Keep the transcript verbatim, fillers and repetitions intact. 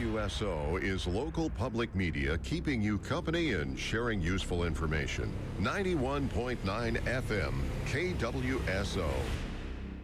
W S O is local public media keeping you company and sharing useful information. ninety-one point nine F M K W S O.